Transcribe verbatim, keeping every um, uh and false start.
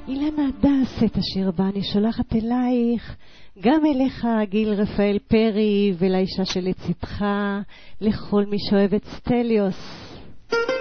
אילנה הדס, את השיר הבא אני שולחת אלייך, גם אליך גיל רפאל פרי ולאישה שלצדך, לכל מי שאוהב את סטליוס.